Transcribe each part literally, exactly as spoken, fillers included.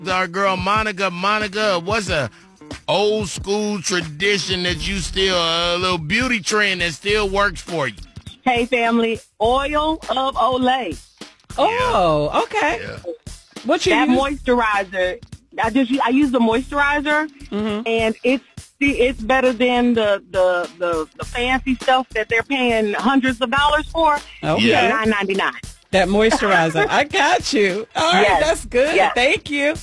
Our girl Monica. Monica, what's a old school tradition that you still, a little beauty trend that still works for you? Hey, family, oil of Olay. Oh, okay. Yeah. What you That use? moisturizer, I just I use the moisturizer, Mhm. and it's it's better than the, the, the, the fancy stuff that they're paying hundreds of dollars for. Okay. Yeah. nine ninety-nine. That moisturizer. I got you. All right, Yes. that's good. Yes. Thank you.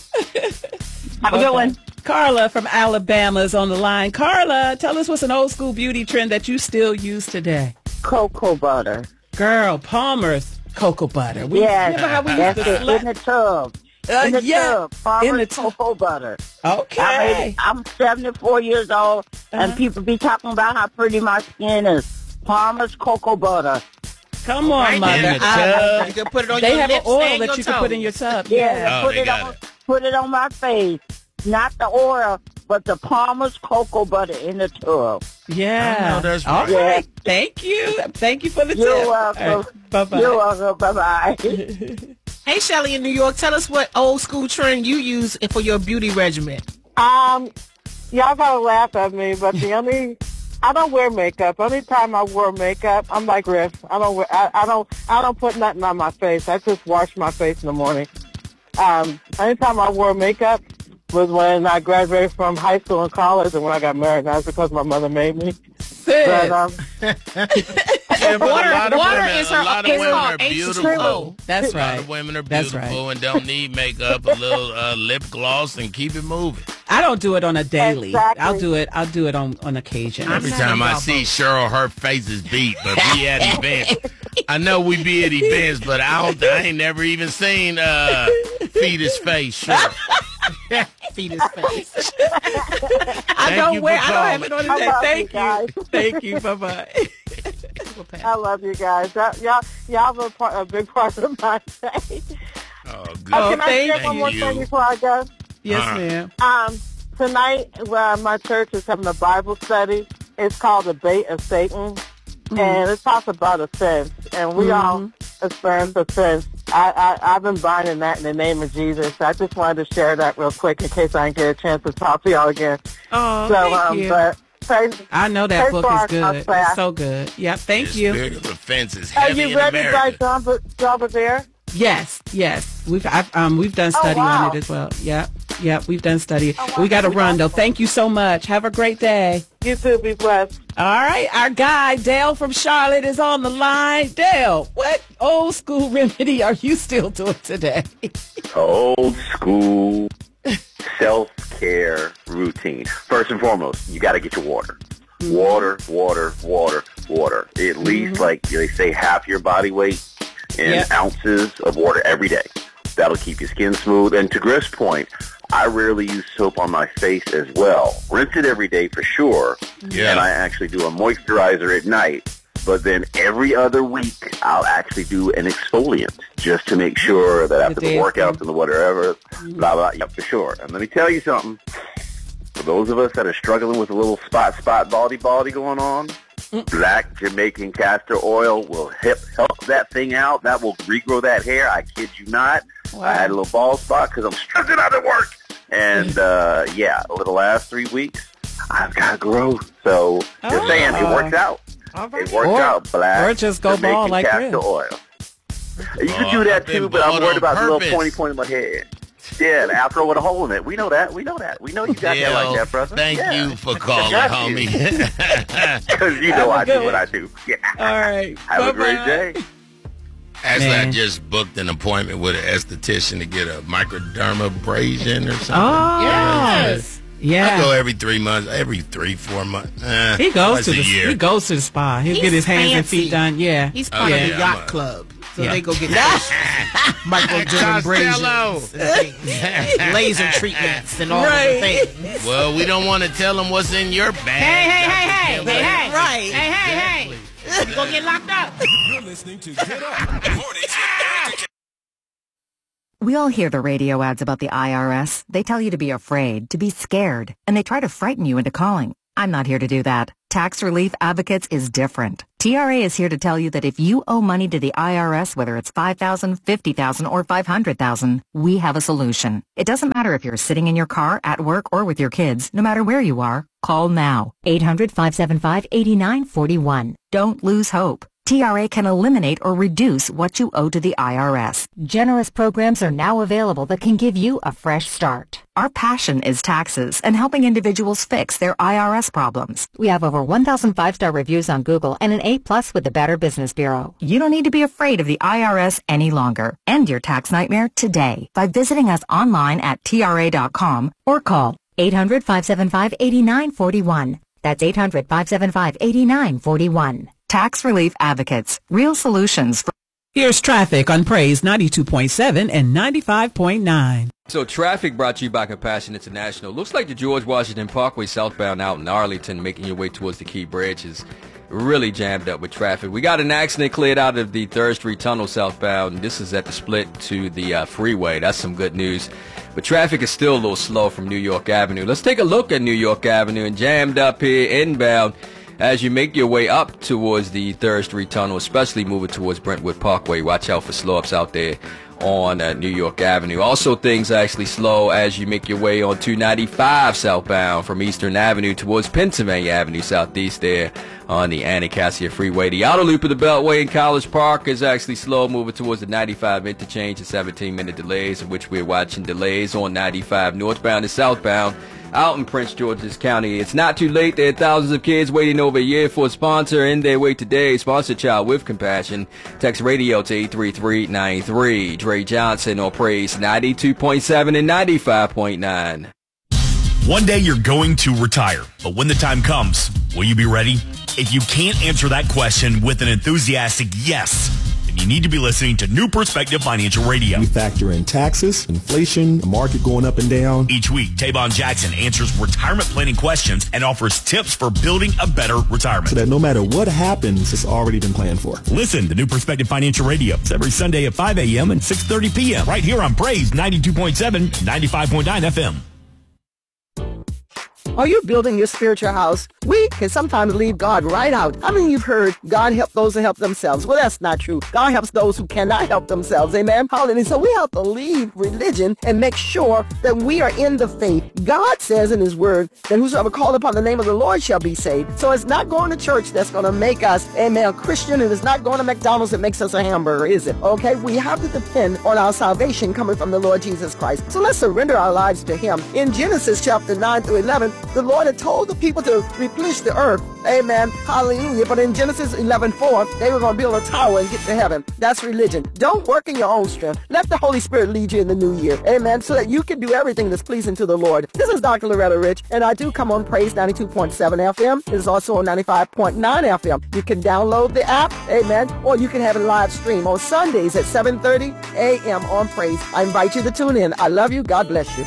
Have a good one. Carla from Alabama is on the line. Carla, tell us what's an old school beauty trend that you still use today. Cocoa butter. Girl, Palmer's cocoa butter. We, Yes, remember how we used that's to it. slut- In the tub. Uh, in the yeah, tub. Farmer's in the tub. cocoa butter. Okay. I mean, I'm seventy-four years old, and Uh-huh. people be talking about how pretty my skin is. Palmer's cocoa butter. Come on, in mother. the I- tub. You can put it on they your have an lips oil and that your you can put in your toes. tub. Yeah, Oh, put they it got on. it. Put it on my face. Not the oil, but the Palmer's cocoa butter in the tub. Yeah. I know that's All right. right. Thank you. Thank you for the You're tip. welcome. All right. Bye-bye. You're welcome. Bye bye. Hey, Shelly in New York, tell us what old school trend you use for your beauty regimen. Um, y'all gotta laugh at me, but the only I don't wear makeup. Only time I wear makeup, I'm like Riff. I don't wear. I, I don't. I don't put nothing on my face. I just wash my face in the morning. Um, anytime I wore makeup was when I graduated from high school and college, and when I got married. That's because my mother made me. But, um, Yeah, but Water- a lot of water women, is a her- lot of is women called are H two O. beautiful. That's A lot right. of women are That's beautiful right. and don't need makeup, a little uh, lip gloss, and keep it moving. I don't do it on a daily. Exactly. I'll do it. I'll do it on, on occasion. Every not time I about see both. Cheryl, her face is beat, but we at events. I know we be at events, but I don't. I ain't never even seen uh, Fetus face. Cheryl. Fetus face. I Thank don't you wear. for I don't have it on I today. love Thank you you. guys. Thank you. Bye bye. I love you guys. Y'all, y'all, y'all are a, part, a big part of my day. Oh, good. Oh, Can I thank say one more you. thing before I go? Yes, Uh-huh. ma'am. Um, tonight, uh, my church is having a Bible study. It's called The Bait of Satan, and it talks about offense. And we all experience offense. I, I, I've been binding that in the name of Jesus. I just wanted to share that real quick in case I didn't get a chance to talk to y'all again. Oh, so, thank um, you. but praise, I know that praise book for is our good. It's class. so good. Yeah. Thank The you. spirit of offense is Are heavy you in ready, America. guys? John, John Bavair? Yes. Yes. We've I've, um we've done study Oh, wow. on it as well. Yeah. Yeah. We've done study. Oh, wow. We got to run though. Thank you so much. Have a great day. You too. Be blessed. All right, our guy Dale from Charlotte is on the line. Dale, what old school remedy are you still doing today? Old school self-care routine. First and foremost, you got to get your water. Water, water, water, water. At least, like they say, half your body weight in Yep. ounces of water every day. That'll keep your skin smooth. And to Griff's point, I rarely use soap on my face as well. Rinse it every day for sure. Yeah. And I actually do a moisturizer at night. But then every other week, I'll actually do an exfoliant just to make sure that after the day workouts and the whatever, blah, blah, yeah, for sure. And let me tell you something. For those of us that are struggling with a little spot, spot, baldy, baldy going on, black Jamaican castor oil will help, help that thing out. That will regrow that hair. I kid you not. I had a little bald spot because I'm struggling out at work. And, uh, yeah, over the last three weeks, I've got growth. So, just saying, it works out. It works Or- out, black or just go Jamaican bald like castor Chris. oil. You Oh, can do that I've been too, but I'm bald worried on about the little purpose. pointy point in my head. Yeah, an afro with a hole in it. We know that. We know that. We know you got Dale, that like that, brother. thank Yeah. you for calling, got you. homie. Because you Have know a I good do one. what I do. Yeah. All right. Have a great Bye-bye. day. Actually, I Man. just booked an appointment with an esthetician to get a microdermabrasion or something. Oh, Yes. yeah. I go every three months, every three, four months. Eh, He goes once to a the year. he goes to the spa. He'll He's get his hands and fancy. feet done. Yeah. He's Oh, part yeah, of the I'm yacht a- club. So Yeah. they go get microdermabrasions and things, laser treatments and all Right. of the things. Well, we don't want to tell them what's in your bag. Hey, hey, hey, hey, Doctor hey, hey. Right. Hey, hey, hey. You gonna get locked up. You're listening to Get Up. Mornings with Erica. We all hear the radio ads about the I R S. They tell you to be afraid, to be scared, and they try to frighten you into calling. I'm not here to do that. Tax Relief Advocates is different. T R A is here to tell you that if you owe money to the I R S, whether it's five thousand dollars, fifty thousand dollars, or five hundred thousand dollars, we have a solution. It doesn't matter if you're sitting in your car, at work, or with your kids. No matter where you are, call now. eight hundred, five seven five, eight nine four one. Don't lose hope. T R A can eliminate or reduce what you owe to the I R S. Generous programs are now available that can give you a fresh start. Our passion is taxes and helping individuals fix their I R S problems. We have over one thousand five-star reviews on Google and an A plus with the Better Business Bureau. You don't need to be afraid of the I R S any longer. End your tax nightmare today by visiting us online at T R A dot com or call eight hundred, five seven five, eight nine four one. That's eight hundred, five seven five, eight nine four one. Tax Relief Advocates. Real solutions. For- Here's traffic on Praise ninety-two point seven and ninety-five point nine. So traffic brought to you by Compassion International. Looks like the George Washington Parkway southbound out in Arlington, making your way towards the Key Bridge, is really jammed up with traffic. We got an accident cleared out of the third Street Tunnel southbound, and this is at the split to the uh, freeway. That's some good news. But traffic is still a little slow from New York Avenue. Let's take a look at New York Avenue, and jammed up here inbound as you make your way up towards the third Street Tunnel, especially moving towards Brentwood Parkway. Watch out for slow-ups out there on uh, New York Avenue. Also, things are actually slow as you make your way on two ninety-five southbound from Eastern Avenue towards Pennsylvania Avenue southeast there on the Anacostia Freeway. The outer loop of the Beltway in College Park is actually slow, moving towards the ninety-five interchange and seventeen minute delays, in which we're watching delays on ninety-five northbound and southbound out in Prince George's County. It's not too late. There are thousands of kids waiting over a year for a sponsor, and they wait today. Sponsor child with compassion. Text radio to eight three three nine three. Dre Johnson on Praise ninety-two point seven and ninety-five point nine. One day you're going to retire, but when the time comes, will you be ready? If you can't answer that question with an enthusiastic yes, then you need to be listening to New Perspective Financial Radio. We factor in taxes, inflation, the market going up and down. Each week, Tavon Jackson answers retirement planning questions and offers tips for building a better retirement. So that no matter what happens, it's already been planned for. Listen to New Perspective Financial Radio. It's every Sunday at five a.m. and six thirty p.m. right here on Praise ninety-two point seven, ninety-five point nine F M. Are you building your spiritual house? We can sometimes leave God right out. How many of you've heard God help those who help themselves? Well, that's not true. God helps those who cannot help themselves. Amen. Hallelujah. So we have to leave religion and make sure that we are in the faith. God says in his word that whosoever called upon the name of the Lord shall be saved. So it's not going to church that's going to make us, amen, a Christian, and it's not going to McDonald's that makes us a hamburger, is it? Okay. We have to depend on our salvation coming from the Lord Jesus Christ. So let's surrender our lives to him. In Genesis chapter nine through eleven, the Lord had told the people to replenish the earth. Amen. Hallelujah. But in Genesis eleven four, they were going to build a tower and get to heaven. That's religion. Don't work in your own strength. Let the Holy Spirit lead you in the new year. Amen. So that you can do everything that's pleasing to the Lord. This is Doctor Loretta Rich, and I do come on Praise ninety-two point seven F M. It is also on ninety-five point nine F M. You can download the app. Amen. Or you can have a live stream on Sundays at seven thirty a.m. on Praise. I invite you to tune in. I love you. God bless you.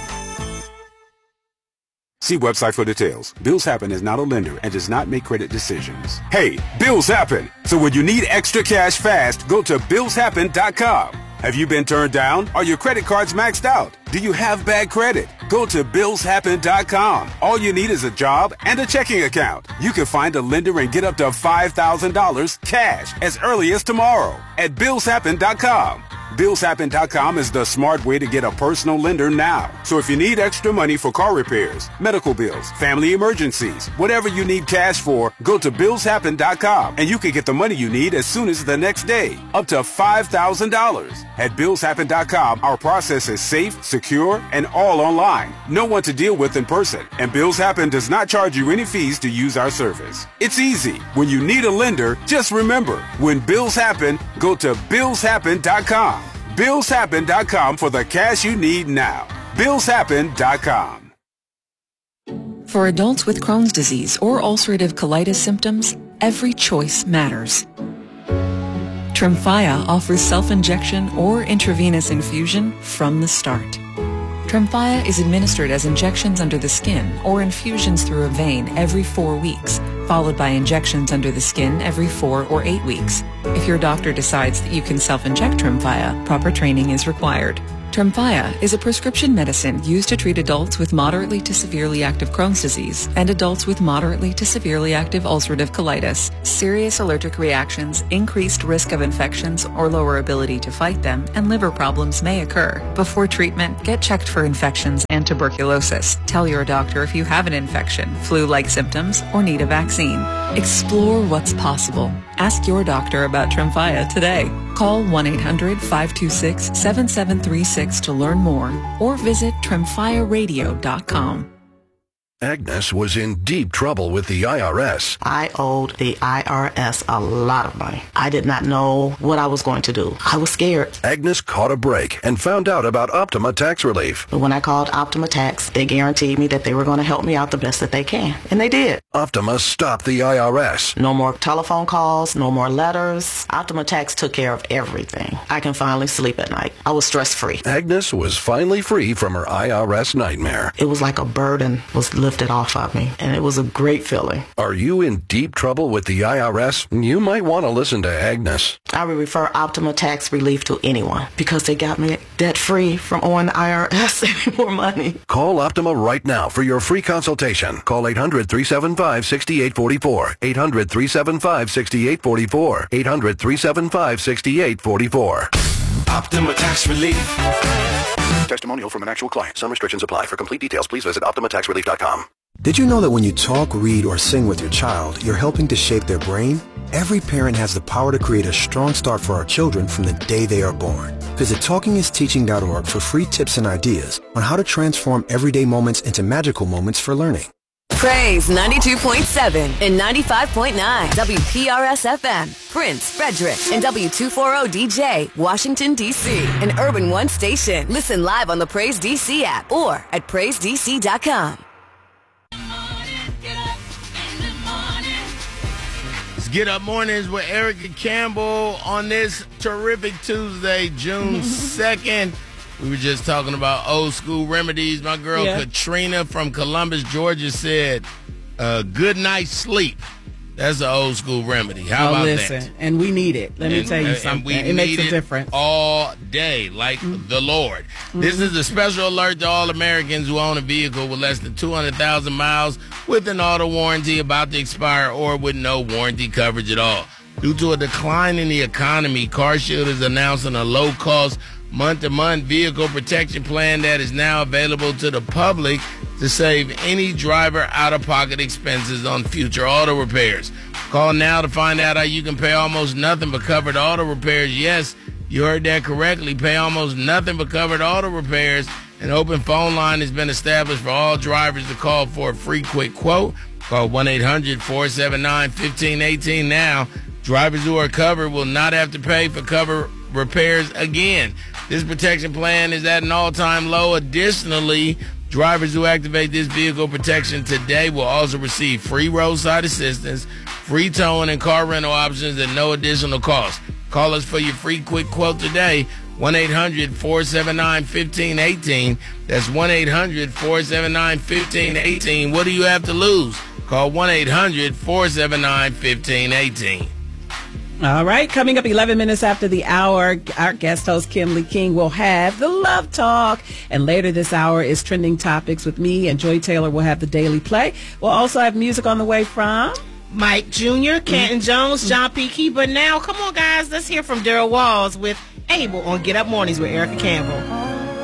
See website for details. Bills Happen is not a lender and does not make credit decisions. Hey, bills happen. So when you need extra cash fast, go to bills happen dot com. Have you been turned down? Are your credit cards maxed out? Do you have bad credit? Go to bills happen dot com. All you need is a job and a checking account. You can find a lender and get up to five thousand dollars cash as early as tomorrow at bills happen dot com. bills happen dot com is the smart way to get a personal lender now. So if you need extra money for car repairs, medical bills, family emergencies, whatever you need cash for, go to bills happen dot com and you can get the money you need as soon as the next day, up to five thousand dollars. At bills happen dot com, our process is safe, secure, and all online. No one to deal with in person, and Bills Happen does not charge you any fees to use our service. It's easy. When you need a lender, just remember, when bills happen, go to bills happen dot com. bills happen dot com for the cash you need now. bills happen dot com. For adults with Crohn's disease or ulcerative colitis symptoms, every choice matters. Tremfya offers self-injection or intravenous infusion from the start. Tremfya is administered as injections under the skin or infusions through a vein every four weeks, followed by injections under the skin every four or eight weeks. If your doctor decides that you can self-inject Tremfya, proper training is required. Tremfya is a prescription medicine used to treat adults with moderately to severely active Crohn's disease and adults with moderately to severely active ulcerative colitis. Serious allergic reactions, increased risk of infections or lower ability to fight them, and liver problems may occur. Before treatment, get checked for infections and tuberculosis. Tell your doctor if you have an infection, flu-like symptoms, or need a vaccine. Explore what's possible. Ask your doctor about Tremfya today. Call one eight hundred five two six seven seven three six to learn more or visit tremfya radio dot com. Agnes was in deep trouble with the I R S. I owed the I R S a lot of money. I did not know what I was going to do. I was scared. Agnes caught a break and found out about Optima Tax Relief. But when I called Optima Tax, they guaranteed me that they were going to help me out the best that they can. And they did. Optima stopped the I R S. No more telephone calls, no more letters. Optima Tax took care of everything. I can finally sleep at night. I was stress-free. Agnes was finally free from her I R S nightmare. It was like a burden was lifted off of me, and it was a great feeling. Are you in deep trouble with the I R S? You might want to listen to Agnes. I would refer Optima Tax Relief to anyone because they got me debt-free from owing the I R S any more money. Call Optima right now for your free consultation. Call eight hundred three seven five six eight four four. eight hundred three seven five six eight four four. eight hundred three seven five six eight four four. Optima Tax Relief. Testimonial from an actual client. Some restrictions apply. For complete details, please visit optima tax relief dot com. Did you know that when you talk, read, or sing with your child, you're helping to shape their brain? Every parent has the power to create a strong start for our children from the day they are born. Visit talking is teaching dot org for free tips and ideas on how to transform everyday moments into magical moments for learning. Praise ninety-two point seven and ninety-five point nine W P R S F M, Prince, Frederick, and W two forty D J, Washington, D C, an Urban One station. Listen live on the Praise D C app or at praise d c dot com. It's Get Up Mornings with Erica Campbell on this terrific Tuesday, June second. We were just talking about old school remedies. My girl yeah. Katrina from Columbus, Georgia said, uh, good night's sleep. That's an old school remedy. How oh, about listen, that? And we need it. Let and, me tell you and, something. And we it makes a it difference. All day, like mm-hmm. the Lord. Mm-hmm. This is a special alert to all Americans who own a vehicle with less than two hundred thousand miles with an auto warranty about to expire or with no warranty coverage at all. Due to a decline in the economy, CarShield is announcing a low-cost month-to-month vehicle protection plan that is now available to the public to save any driver out-of-pocket expenses on future auto repairs. Call now to find out how you can pay almost nothing but covered auto repairs. Yes, you heard that correctly. Pay almost nothing but covered auto repairs. An open phone line has been established for all drivers to call for a free quick quote. Call one eight hundred four seven nine one five one eight now. Drivers who are covered will not have to pay for cover repairs again. This protection plan is at an all-time low. Additionally, drivers who activate this vehicle protection today will also receive free roadside assistance, free towing, and car rental options at no additional cost. Call us for your free quick quote today, one eight hundred four seven nine one five one eight. That's one eight hundred four seven nine one five one eight. What do you have to lose? Call one eight hundred four seven nine one five one eight. All right, coming up eleven minutes after the hour, our guest host, Kimberly King, will have the Love Talk. And later this hour is Trending Topics with me, and Joy Taylor will have the Daily Play. We'll also have music on the way from Mike Junior, Canton mm-hmm. Jones, John P. Key. But now, come on, guys, let's hear from Daryl Walls with Abel on Get Up Mornings with Erica Campbell.